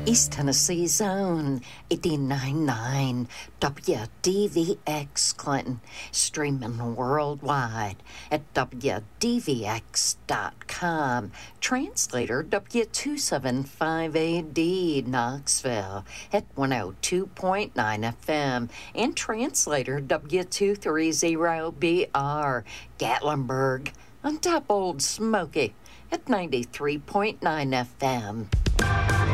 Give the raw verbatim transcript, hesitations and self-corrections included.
East Tennessee's own eighty-nine point nine W D V X Clinton, streaming worldwide at W D V X dot com. Translator W two seventy-five A D Knoxville at one oh two point nine F M, and translator W two thirty B R Gatlinburg on top Old Smoky at ninety-three point nine F M.